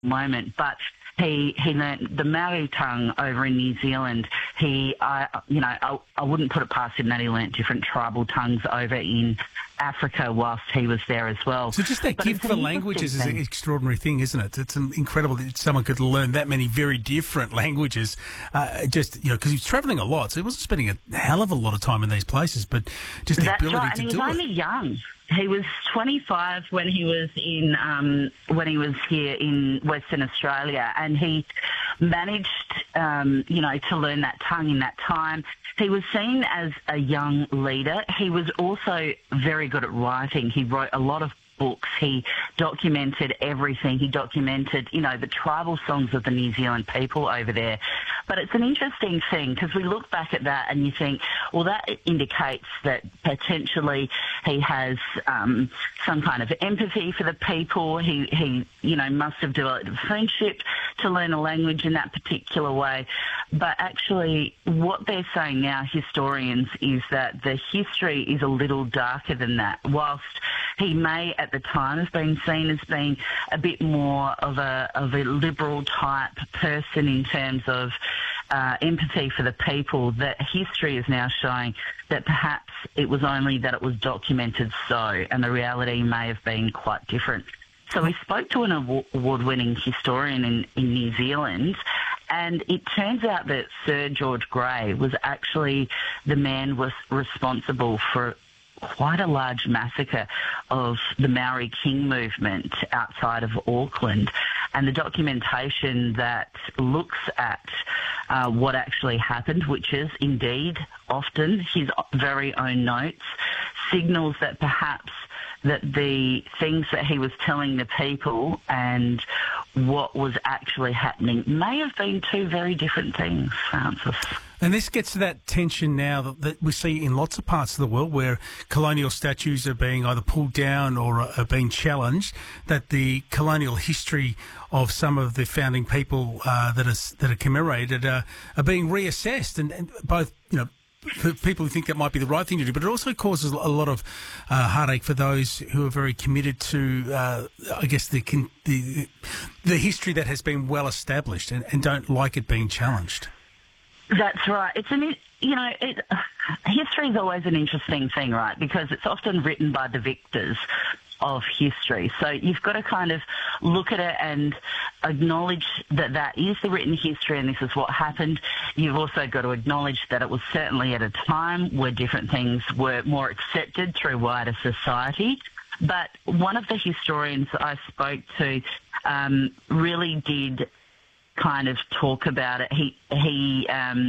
moment, but he learnt the Maori tongue over in New Zealand. I wouldn't put it past him that he learnt different tribal tongues over in Africa whilst he was there as well. So just that gift for languages is an extraordinary thing, isn't it? It's incredible that someone could learn that many very different languages, because he was travelling a lot, so he wasn't spending a hell of a lot of time in these places, but just the ability to do it. And he was only young. He was 25 when he was here in Western Australia, and he managed, to learn that tongue in that time. He was seen as a young leader. He was also very good at writing. He wrote a lot of books. He documented everything. He documented, the tribal songs of the New Zealand people over there. But it's an interesting thing because we look back at that and you think, well, that indicates that potentially he has some kind of empathy for the people. He must have developed a friendship to learn a language in that particular way. But actually, what they're saying now, historians, is that the history is a little darker than that. Whilst he may at the time have been seen as being a bit more of a liberal type person in terms of empathy for the people, that history is now showing that perhaps it was only that it was documented so, and the reality may have been quite different. So we spoke to an award-winning historian in New Zealand, and it turns out that Sir George Grey was actually the man was responsible for quite a large massacre of the Maori King movement outside of Auckland. And the documentation that looks at what actually happened, which is indeed often his very own notes, signals that perhaps that the things that he was telling the people and what was actually happening may have been two very different things, Francis. And this gets to that tension now that we see in lots of parts of the world where colonial statues are being either pulled down or are being challenged, that the colonial history of some of the founding people that are commemorated are being reassessed, and both, for people who think that might be the right thing to do, but it also causes a lot of heartache for those who are very committed to, the history that has been well established and don't like it being challenged. That's right. History is always an interesting thing, right? Because it's often written by the victors of history. So you've got to kind of look at it and acknowledge that that is the written history and this is what happened. You've also got to acknowledge that it was certainly at a time where different things were more accepted through wider society. But one of the historians I spoke to really did kind of talk about it. He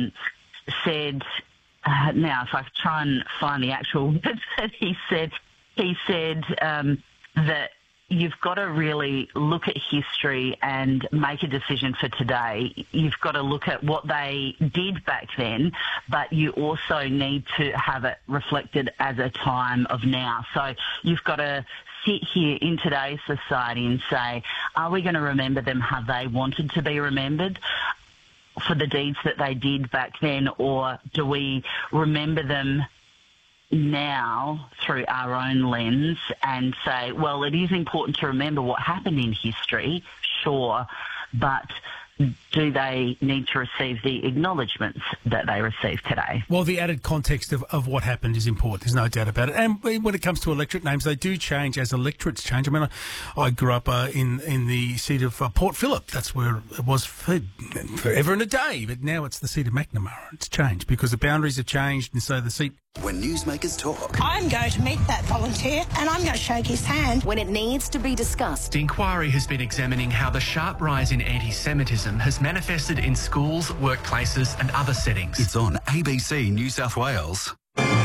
said, now if I try and find the actual words that he said that you've got to really look at history and make a decision for today. You've got to look at what they did back then, but you also need to have it reflected as a time of now. So you've got to sit here in today's society and say, are we going to remember them how they wanted to be remembered for the deeds that they did back then, or do we remember them now through our own lens and say, well, it is important to remember what happened in history, sure, but do they need to receive the acknowledgements that they receive today? Well, the added context of what happened is important. There's no doubt about it. And when it comes to electorate names, they do change as electorates change. I mean, I grew up in the seat of Port Phillip. That's where it was forever and a day. But now it's the seat of Macnamara. It's changed because the boundaries have changed, and so the seat... When newsmakers talk, I'm going to meet that volunteer and I'm going to shake his hand. When it needs to be discussed. The inquiry has been examining how the sharp rise in anti-Semitism has manifested in schools, workplaces and other settings. It's on ABC New South Wales.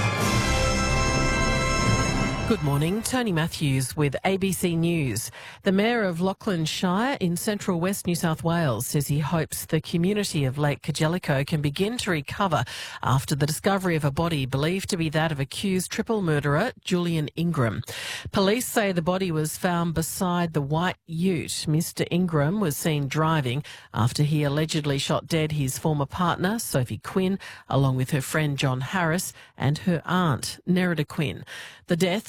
Good morning, Tony Matthews with ABC News. The Mayor of Lachlan Shire in central West New South Wales says he hopes the community of Lake Kajelico can begin to recover after the discovery of a body believed to be that of accused triple murderer Julian Ingram. Police say the body was found beside the white ute Mr Ingram was seen driving after he allegedly shot dead his former partner, Sophie Quinn, along with her friend John Harris and her aunt, Nerida Quinn. The deaths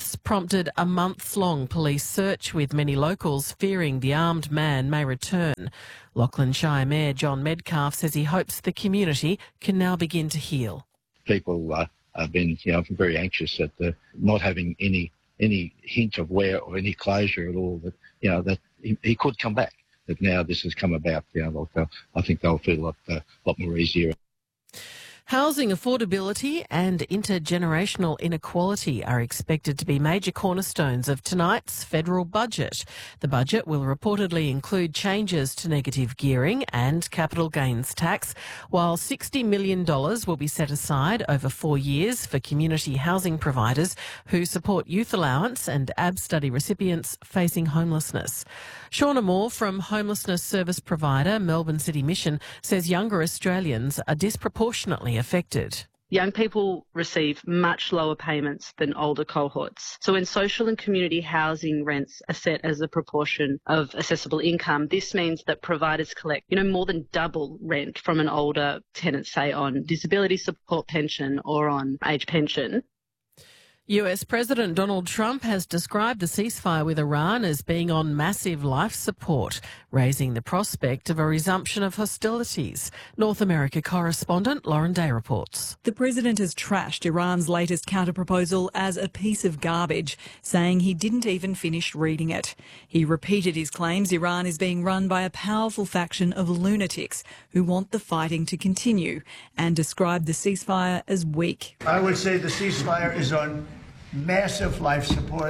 arrests prompted a months-long police search, with many locals fearing the armed man may return. Lachlan Shire Mayor John Medcalf says he hopes the community can now begin to heal. People have been, very anxious at not having any hint of where or any closure at all that he could come back. But now this has come about, I think they'll feel a lot more easier. Housing affordability and intergenerational inequality are expected to be major cornerstones of tonight's federal budget. The budget will reportedly include changes to negative gearing and capital gains tax, while $60 million will be set aside over 4 years for community housing providers who support youth allowance and AB study recipients facing homelessness. Shauna Moore from homelessness service provider Melbourne City Mission says younger Australians are disproportionately affected. Young people receive much lower payments than older cohorts. So when social and community housing rents are set as a proportion of accessible income, this means that providers collect, more than double rent from an older tenant, say on disability support pension or on age pension. US President Donald Trump has described the ceasefire with Iran as being on massive life support, raising the prospect of a resumption of hostilities. North America correspondent Lauren Day reports. The president has trashed Iran's latest counterproposal as a piece of garbage, saying he didn't even finish reading it. He repeated his claims Iran is being run by a powerful faction of lunatics who want the fighting to continue, and described the ceasefire as weak. I would say the ceasefire is on massive life support.